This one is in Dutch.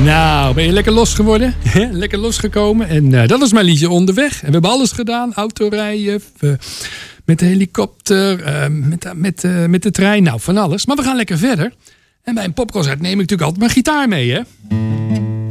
Nou, ben je lekker los geworden? Lekker losgekomen. En dat was mijn liedje Onderweg. En we hebben alles gedaan. Autorijden, met de helikopter, met de trein. Nou, van alles. Maar we gaan lekker verder. En bij een popconcert neem ik natuurlijk altijd mijn gitaar mee, hè?